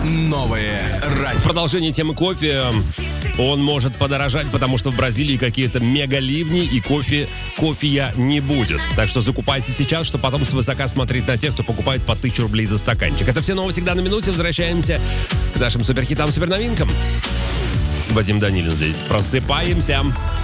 Новое радио. Продолжение темы кофе. Он может подорожать, потому что в Бразилии какие-то мегаливни, и кофе не будет. Так что закупайте сейчас, чтобы потом свысока смотреть на тех, кто покупает по 1000 рублей за стаканчик. Это все новости всегда на минуте. Возвращаемся к нашим суперхитам, суперновинкам. Вадим Данилин здесь. Просыпаемся.